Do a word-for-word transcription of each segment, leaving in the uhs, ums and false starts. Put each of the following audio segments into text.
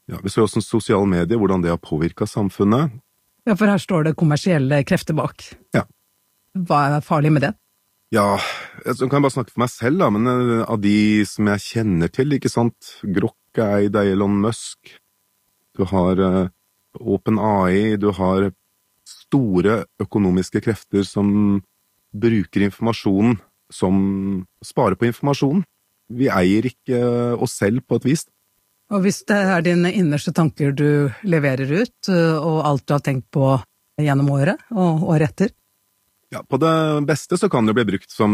Ja, vi ser også sosiale medier, hvordan det har påvirket samfunnet. Ja, for her står det kommersielle krefter bak. Ja. Hva er farlig med det? Ja, jeg kan bare snakke for meg selv da, men av de som jeg kjenner til, ikke sant? Grok er eid av Elon Musk, du har uh, OpenAI, du har store økonomiske krefter som bruker informasjon, som sparer på informasjon. Vi eier ikke oss selv på et vis. Og hvis det er dine innerste tanker du leverer ut, og alt du har tenkt på gjennom året og året etter? Ja, på det beste så kan det bli brukt som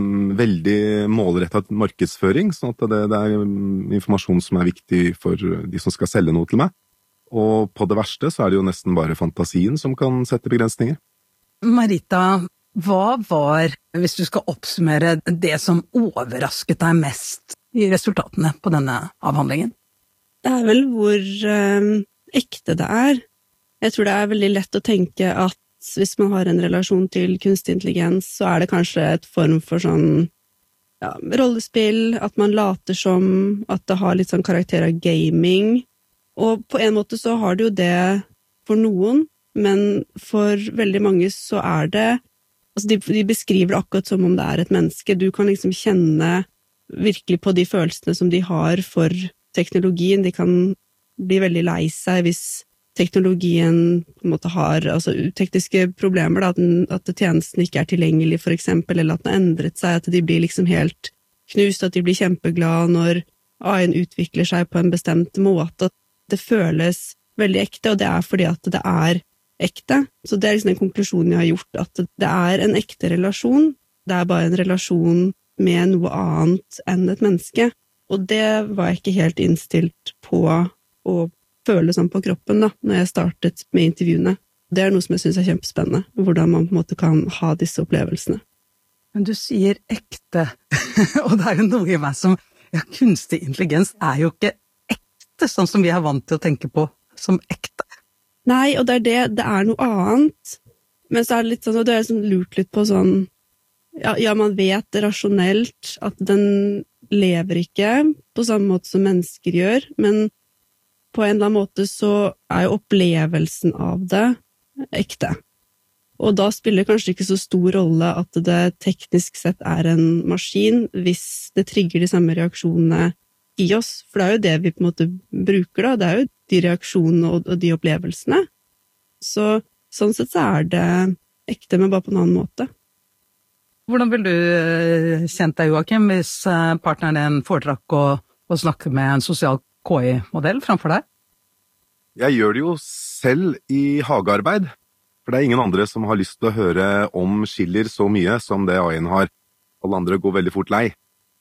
veldig målrettet markedsføring, sånn at det, det er informasjon som er viktig for de som skal selge noe til meg. Og på det verste så er det jo nesten bare fantasien som kan sette begrensninger. Marita, hva var, hvis du skal oppsummere, det som overrasket deg mest i resultatene på denne avhandlingen? Det er vel hvor um, ekte det er. Jeg tror det er veldig lett å tenke at hvis man har en relasjon til kunstig intelligens, så er det kanskje et form for sånn ja, rollespill, at man later som at det har litt sånn karakter av gaming. Og på en måte så har det jo det for noen, men for veldig mange så er det altså de, de beskriver det akkurat som om det er et menneske. Du kan liksom kjenne virkelig på de følelsene som de har for teknologien. De kan bli veldig lei seg hvis teknologien på en måte har altså, tekniske problemer, da, at, den, at tjenesten ikke er tilgjengelig for eksempel, eller at den har endret seg, at de blir liksom helt knust, at de blir kjempeglade når A I-en utvikler seg på en bestemt måte, at det føles veldig ekte, og det er fordi at det er ekte. Så det er liksom den konklusjonen jeg har gjort, at det er en ekte relasjon, det er bare en relasjon med noe annet enn et menneske, og det var jeg ikke helt innstilt på å føle sånn på kroppen da, når jeg startet med intervjuene. Det er noe som jeg synes er kjempespennende, hvordan man på en måte kan ha disse opplevelsene. Men du sier ekte, og det er jo noe i meg som, ja, kunstig intelligens er jo ikke ekte, sånn som vi er vant til å tenke på som ekte. Nei, og det er det, det er noe annet, men så er det litt sånn, og det er sånn lurt litt på sånn, ja, ja, man vet rasjonelt at den lever ikke på samme måte som mennesker gjør, men på en eller annen måte så er jo opplevelsen av det ekte. Og da spiller det kanskje ikke så stor rolle at det teknisk sett er en maskin hvis det trigger de samme reaksjonene i oss, for det er jo det vi på en måte bruker da, det er jo de reaksjonene og de opplevelsene. Så sånn sett så er det ekte, men bare på en annen måte. Hvordan vil du kjent deg, Joakim, hvis partneren din foretrakk å, å snakke med en sosial K I-modell framfor deg? Jeg gjør det jo selv i hagearbeid, for det er ingen andre som har lyst til å høre om skiller så mye som det A I-en har. Alle andre går veldig fort lei.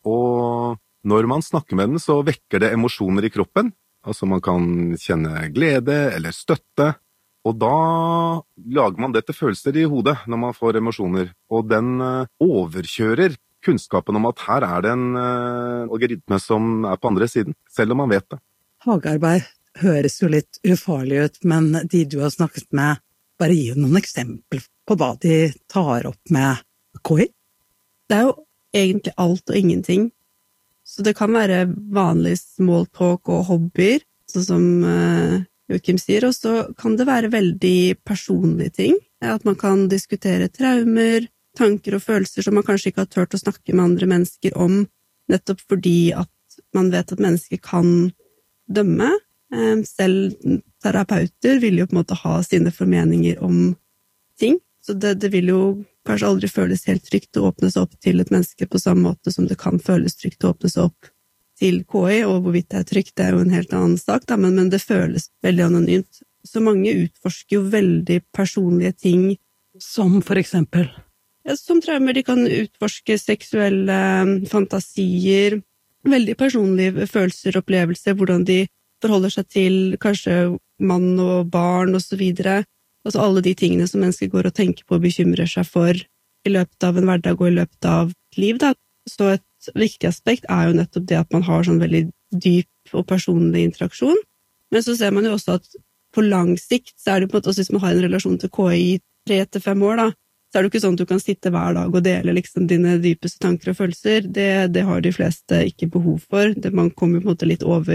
Og når man snakker med den, så vekker det emosjoner i kroppen. Altså man kan kjenne glede eller støtte, og da lager man det til følelser i hodet når man får emosjoner. Og den overkjører kunnskapen om at her er det en uh, algoritme som er på andre siden, selv om man vet det. Hagearbeid høres jo litt ufarlig ut, men de du har snakket med, bare gi noen eksempel på hva de tar opp med K I? Det er jo egentlig alt og ingenting. Så det kan være vanlig small talk og hobbyer, sånn som uh, Joakim sier, og så kan det være veldig personlige ting. At man kan diskutere traumer, tanker og følelser som man kanskje ikke har tørt å snakke med andre mennesker om, nettopp fordi at man vet at mennesker kan dømme. Selv terapeuter vil jo på en måte ha sine formeninger om ting, så det, det vil jo kanskje aldri føles helt trygt å åpne seg opp til et menneske på samme måte som det kan føles trygt å åpne seg opp til K I, og hvorvidt det er trygt, det er jo en helt annen sak, da, men, men det føles veldig anonymt. Så mange utforsker jo veldig personlige ting. Som for eksempel? Ja, som traumer, de kan utforske seksuelle fantasier, veldig personlige følelser og opplevelser, hvordan de forholder seg til kanskje mann og barn og så videre. Altså alle de tingene som mennesker går og tenker på og bekymrer seg for i løpet av en hverdag og i løpet av et liv, da. Så et viktig aspekt er jo nettopp det at man har sånn veldig dyp og personlig interaksjon. Men så ser man jo også at på lang sikt, så er det på en måte, også hvis man har en relasjon til K I i tre til fem år, da, så er det ikke sånn at du kan sitte hver dag og dele liksom dine dypeste tanker og følelser. Det, det har de fleste ikke behov for. Det, man kommer på en måte litt over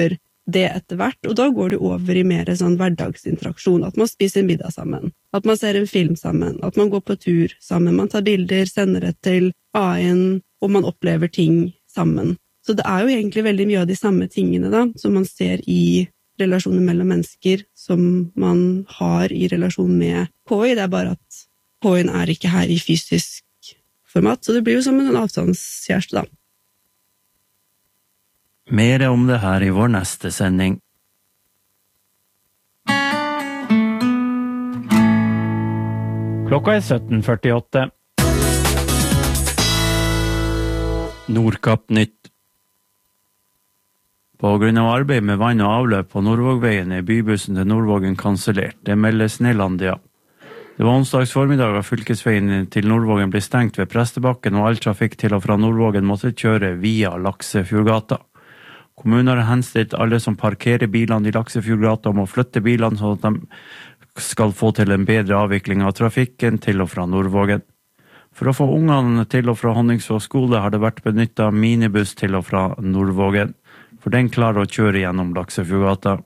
det etter hvert, og da går det over i mer sånn hverdagsinteraksjon, at man spiser en middag sammen, at man ser en film sammen, at man går på tur sammen, man tar bilder, sender det til A I-en, og man opplever ting sammen. Så det er jo egentlig veldig mye av de samme tingene da, som man ser i relasjoner mellom mennesker, som man har i relasjon med K I. Det er bare at K I-en er ikke her i fysisk format, så det blir jo som en avstandskjæreste da. Mer om det her i vår neste sending. Klokka er sytten førtiåtte. Nordkapp Nytt. På grunn av arbeid med vann og avløp på Nordvågveien er bybussen til Nordvågen kansellert. Det meldes Nelandia. Det var onsdags formiddag at fylkesveien til Nordvågen ble stengt ved Prestebakken, og all trafikk til og fra Nordvågen måtte kjøre via Laksefjordgata. Kommunen har henstilt alle som parkerer bilene i Laksefjordgata om å flytte bilene, så at de skal få til en bedre avvikling av trafikken til og fra Nordvågen. For å få ungene til og fra Honningsvåg skole har det vært benyttet minibuss til og fra Nordvågen, for den klarer å kjøre gjennom Laksefjordgata.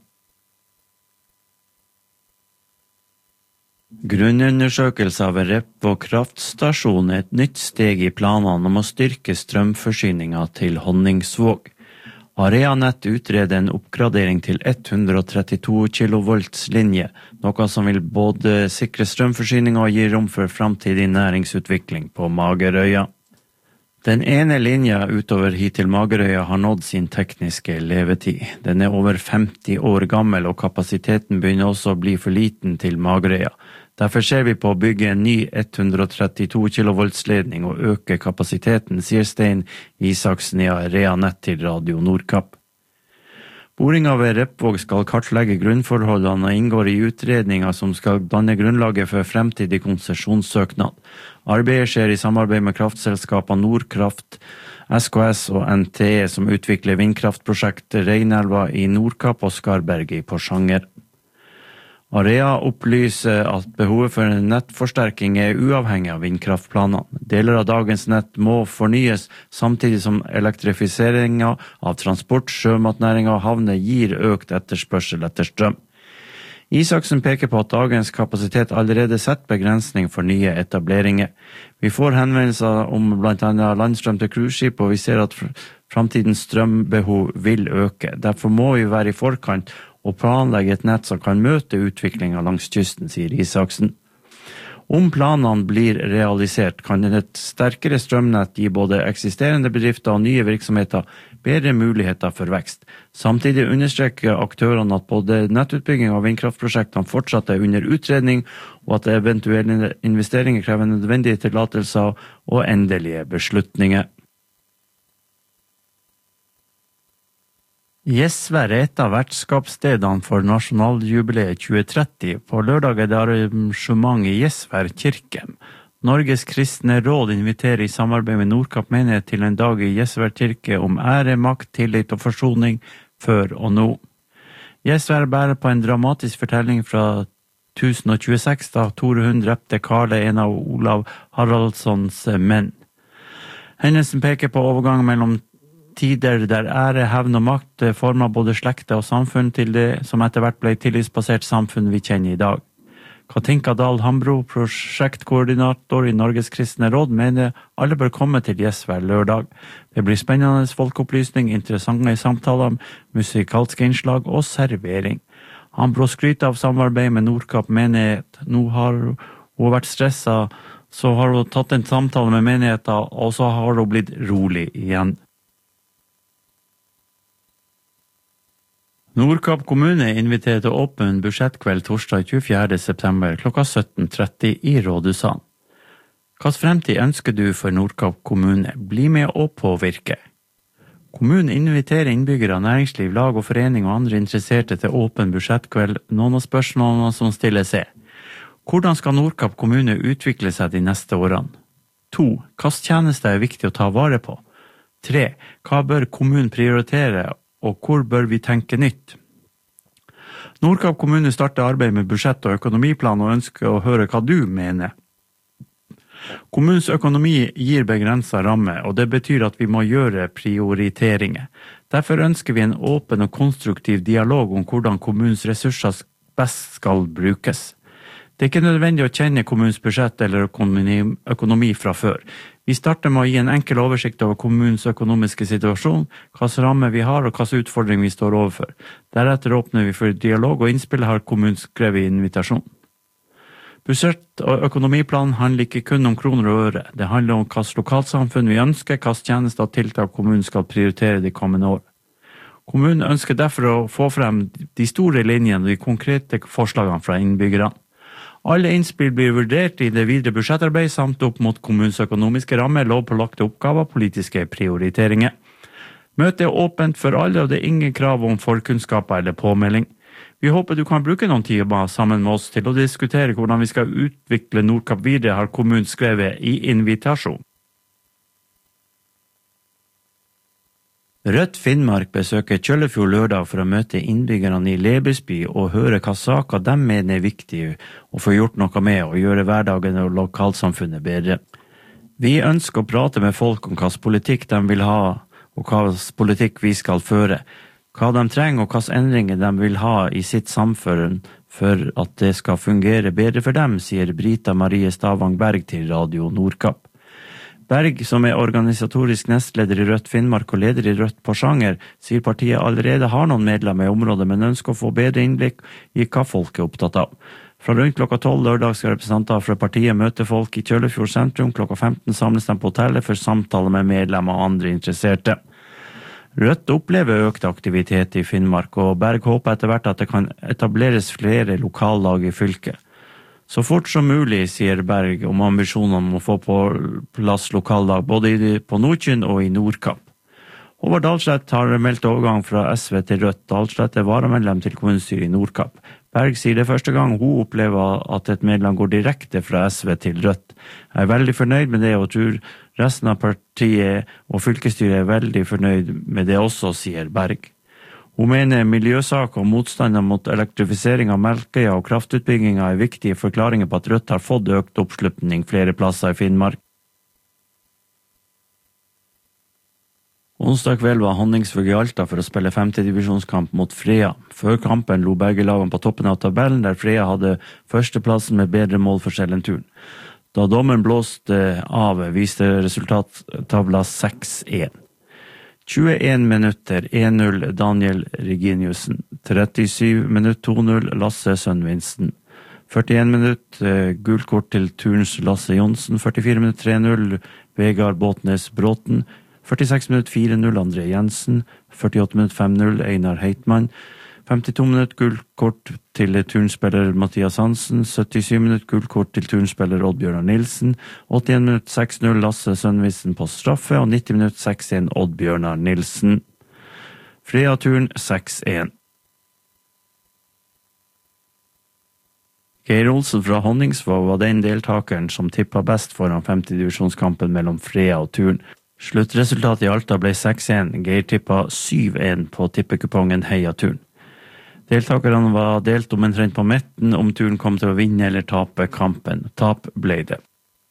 Grunnundersøkelse av Repvåg kraftstasjon er et nytt steg i planene om å styrke strømforsyningen til Honningsvåg. Areanett utreder en oppgradering til hundre og trettito kilovolts linje, noe som vil både sikre strømforsyning og gi rom for fremtidig næringsutvikling på Magerøya. Den ene linja utover hit til Magerøya har nådd sin tekniske levetid. Den er over femti år gammel, og kapasiteten begynner også å bli for liten til Magerøya. Derfor ser vi på å bygge en ny hundre og trettito kilovolts ledning og øke kapasiteten, sier Stein Isaksen i Areanett til Radio Nordkapp. Boringa ved Repvåg skal kartlegge grunnforholdene og inngår i utredninger som skal danne grunnlaget for fremtidig konsesjonssøknad. Arbeidet skjer i samarbeid med kraftselskapene Nordkraft, S K S og N T E som utvikler vindkraftprosjektet Reinelva i Nordkapp og Skarberg i Porsanger. Area opplyser at behovet for en nettforsterking er uavhengig av vindkraftplanene. Deler av dagens nett må fornyes, samtidig som elektrifiseringen av transport, sjømatnæringen og havner gir økt etterspørsel etter strøm. Isaksen peker på at dagens kapasitet allerede setter begrensning for nye etableringer. Vi får henvendelser om blant annet landstrøm til cruiseskip, og vi ser at fremtidens strømbehov vil øke. Derfor må vi være i forkant og planlegge et nett som kan møte utviklingen langs kysten, sier Isaksen. Om planene blir realisert, kan et sterkere strømnett gi både eksisterende bedrifter og nye virksomheter bedre muligheter for vekst. Samtidig understreker aktørene at både nettutbygging og vindkraftprosjektene fortsatt er under utredning, og at eventuelle investeringer krever nødvendige tillatelser og endelige beslutninger. Gjesvær er et av vertskapsstedene for nasjonaljubileet tjue tretti. På lørdag er det arrangement i Gjesvær kirke. Norges kristne råd inviterer i samarbeid med Nordkapp menighet til en dag i Gjesvær kirke om ære, makt, tillit og forsoning før og nå. Gjesvær bærer på en dramatisk fortelling fra tusen og tjueseks, da Tore Hund drepte Karle, en av Olav Haraldssons menn. Hendelsen peker på overgang mellom tider der ære, hevn og makt former både slekter og samfunn til det som etter hvert ble tillitsbasert samfunn vi kjenner i dag. Katinka Dahl Hambro, prosjektkoordinator i Norges kristne råd, mener alle bør komme til Gjesvær lørdag. Det blir spennende folkeopplysning, interessante samtaler, musikalske innslag og servering. Hambro skryter av samarbeid med Nordkapp menighet. Nå har hun vært stresset, så har hun tatt en samtale med menigheten, og så har hun blitt rolig igjen. Nordkapp kommune inviterer til åpen budsjettkveld torsdag tjuefjerde september klokka sytten tretti i Rådhuset. Hva fremtid ønsker du for Nordkapp kommune? Bli med og påvirke. Kommunen inviterer innbyggere, næringsliv, lag og forening og andre interesserte til åpen budsjettkveld. Noen av spørsmålene som stilles er: hvordan skal Nordkapp kommune utvikle seg de neste årene? To. Hvilke tjenester er viktig å ta vare på? Tre. Hva bør kommunen prioritere, og hvor bør vi tenke nytt? Nordkapp kommune starter arbeid med budsjett og økonomiplan og ønsker å høre hva du mener. Kommunens økonomi gir begrenset ramme, og det betyr at vi må gjøre prioriteringer. Derfor ønsker vi en åpen og konstruktiv dialog om hvordan kommunens ressurser best skal brukes. Det er ikke nødvendig å kjenne kommunens budsjett eller økonomi, økonomi fra før. Vi starter med å gi en enkel oversikt over kommunens økonomiske situasjon, hvilke rammer vi har og hvilke utfordringer vi står overfor. Deretter åpner vi for dialog, og innspillet har kommunen skrevet i invitasjon. Budsjett- og økonomiplanen handler ikke kun om kroner og øre. Det handler om hvilke lokalsamfunn vi ønsker, hvilke tjenester og tiltak kommunen skal prioritere de kommende år. Kommunen ønsker derfor å få frem de store linjene og de konkrete forslagene fra innbyggerne. Alle innspill blir vurdert i det videre budsjettarbeid samt opp mot kommunens økonomiske rammer, lovpålagte oppgaver og politiske prioriteringer. Møtet er åpent for alle, og det er ingen krav om forkunnskaper eller påmelding. Vi håper du kan bruke noen timer sammen med oss til å diskutere hvordan vi skal utvikle Nordkapp videre, har kommunen skrevet i invitasjon. Rødt Finnmark besøker Kjøllefjord lørdag for å møte innbyggerne i Lebesby og høre hva saker de mener er viktige å få gjort noe med og gjøre hverdagen og lokalsamfunnet bedre. Vi ønsker å prate med folk om hvilken politikk de vil ha og hvilken politikk vi skal føre, hva de trenger og hvilke endringer de vil ha i sitt samfunn for at det skal fungere bedre for dem, sier Brita Marie Stavang Berg til Radio Nordkapp. Berg, som er organisatorisk nestleder i Rødt Finnmark og leder i Rødt Porsanger, sier partiet allerede har noen medlemmer i området, men ønsker å få bedre innblikk i hva folk er opptatt av. Fra rundt klokka tolv lørdag skal representanter fra partiet møte folk i Kjøllefjord sentrum. Klokka femten samles de på hotellet for samtale med medlemmer og andre interesserte. Rødt opplever økt aktivitet i Finnmark, og Berg håper etter hvert at det kan etableres flere lokallag i fylket. Så fort som mulig, sier Berg om ambisjonen om å få på plass lokallag både på Nordkynn og i Nordkapp. Håvard Dahlseth har meldt overgang fra S V til Rødt. Dahlseth er varamedlem til kommunestyret i Nordkapp. Berg sier det er første gang hun opplever at et medlem går direkte fra S V til Rødt. Jeg er veldig fornøyd med det, og tror resten av partiet og fylkesstyret er veldig fornøyd med det også, sier Berg. Hun mener miljøsaker og motstander mot elektrifisering av Melkøya og kraftutbygginga er viktige forklaringer på at Rødt har fått økt oppslutning flere plasser i Finnmark. Onsdag kveld var Honningsvåg i Alta for å spille femte divisjonskamp mot Freia. Før kampen lå begge lagene på toppen av tabellen, der Freia hadde førsteplassen med bedre målforskjell enn turen. Da dommeren blåste av, viste resultattavla seks én. tjueen minutter én null Daniel Reginiussen, trettisju minutter to null Lasse Sønvinsten, førtien minutter gulkort til Turns Lasse Jonsen, førtifire minutter tre null Vegard Båtnes Bråten, førtiseks minutter fire null André Jensen, førtiåtte minutter fem null Einar Heitmann, femtito minutter gulkort til turnspiller Mathias Hansen, syttisju minutter gulkort til turnspiller Oddbjørnar Nilsen, åttien minutter seks null Lasse Sønvisen på straffe og nitti minutter seks én Oddbjørnar Nilsen. Freia-turen seks én. Geir Olsen fra Honningsvåg var den deltakeren som tippet best foran femte divisjonskampen mellom Freia og turen. Sluttresultatet i Alta ble seks én, Geir tippet syv én på tippekupongen Heia-turen. Deltakerne var delt om omtrent på midten om turen kom til å vinne eller tape kampen. Tap ble det.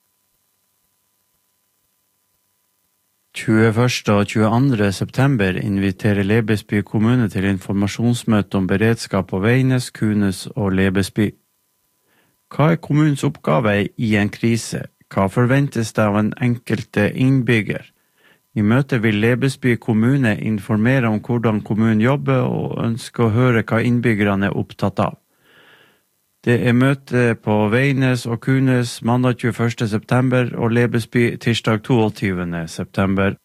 tjueførste og tjueandre september inviterer Lebesby kommune til informasjonsmøte om beredskap på Veines, Kunes og Lebesby. Hva er kommunens oppgave i en krise? Hva forventes det av en enkelte innbygger? I møtet vil Lebesby kommune informere om hvordan kommunen jobber og ønsker å høre hva innbyggerne er opptatt av. Det er møte på Veines og Kunes mandag tjueførste september og Lebesby tirsdag toogtyvende september.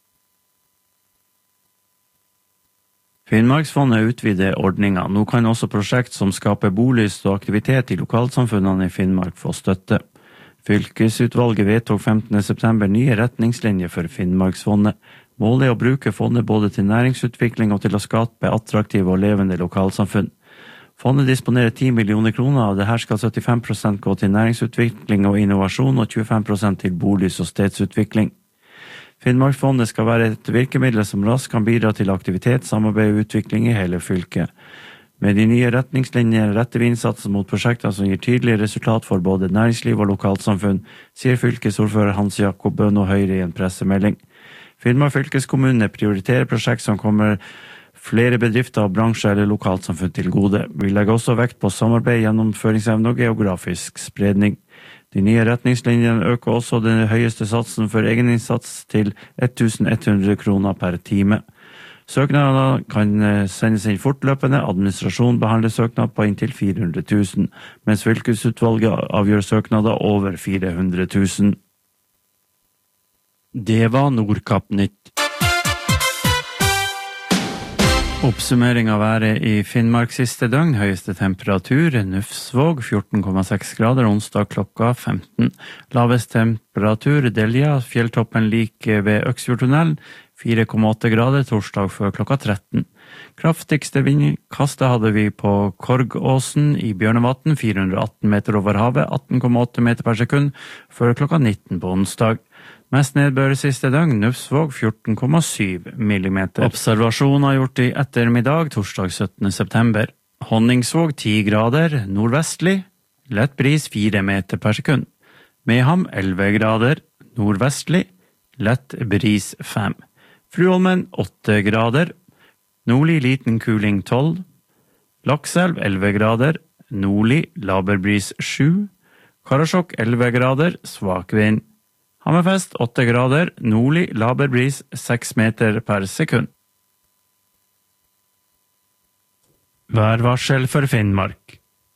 Finnmarksfondet utvider ordninga. Nå kan også prosjekt som skaper bolyst og aktivitet i lokalsamfunnene i Finnmark få støtte. Fylkesutvalget vedtok femtende september nye retningslinjer for Finnmarksfondet. Målet er å bruke fondet både til næringsutvikling og til å skape attraktive og levende lokalsamfunn. Fondet disponerer ti millioner kroner, og det her skal syttifem prosent gå til næringsutvikling og innovasjon og tjuefem prosent til bolyst og stedsutvikling. Finnmarksfondet skal være et virkemiddel som raskt kan bidra til aktivitet, samarbeid og utvikling i hele fylket. Med de nye retningslinjene retter vi innsatsen mot prosjekter som gir tydelige resultat for både næringsliv og lokalsamfunn, sier fylkesordfører Hans Jakob Bøno Høyre i en pressemelding. Finnmark fylkeskommune prioriterer prosjekt som kommer flere bedrifter, bransjer eller lokalsamfunn til gode. Vi legger også vekt på samarbeid, gjennomføringsevne og geografisk spredning. De nye retningslinjene øker også den høyeste satsen for egeninnsats til elleven hundre kroner per time. Søknader kan sendes inn fortløpende, administrasjon behandler søknad på inntil fire hundre tusen, mens fylkesutvalget avgjør søknader over fire hundre tusen. Det var Nordkapp Nytt. Oppsummering av været i Finnmark siste døgn. Høyeste temperatur, Nufsvåg fjorten komma seks grader, onsdag klokka femten. Lavest temperatur, Delja, fjelltoppen like ved Øksfjordtunnelen, fire komma åtte grader, torsdag før klokka tretten. Kraftigste vindkastet hadde vi på Korgåsen i Bjørnevatn, fire hundre og atten meter over havet, atten komma åtte meter per sekund, før klokka nitten på onsdag. Mest nedbør siste døgn, Nufsvåg fjorten komma syv millimeter. Observasjoner gjort i ettermiddag, torsdag syttende september. Honningsvåg ti grader, nordvestlig, lett bris fire meter per sekund. Meham elleve grader, nordvestlig, lett bris fem. Fruholmen åtte grader, nordlig liten kuling tolv. Lakselv elleve grader, nordlig laber bris sju. Karasjok elleve grader, svak vind. Hammerfest åtte grader, nordlig laber bris seks meter per sekund. Værvarsel for Finnmark.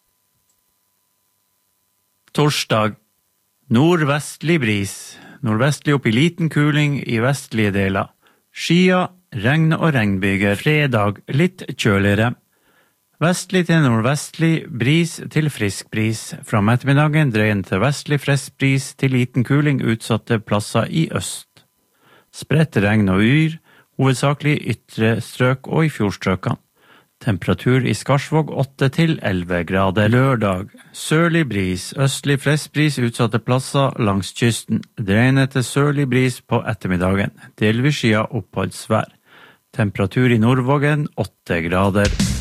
Torsdag. Nordvestlig bris. Nordvestlig opp i liten kuling i vestlige deler. Skya, regn og regnbyger. Fredag litt kjøligere. Vestlig til nordvestlig bris til frisk bris. Fra ettermiddagen dreiende til vestlig frisk bris til liten kuling utsatte plasser i øst. Spredt regn og yr, hovedsakelig i ytre strøk og i fjordstrøkene. Temperatur i Skarsvåg åtte til elleve grader. Lørdag. Sørlig bris, østlig frisk bris utsatte plasser langs kysten. Dreiende til sørlig bris på ettermiddagen. Delvis skya oppholdsvær. Temperatur i Nordvågen åtte grader.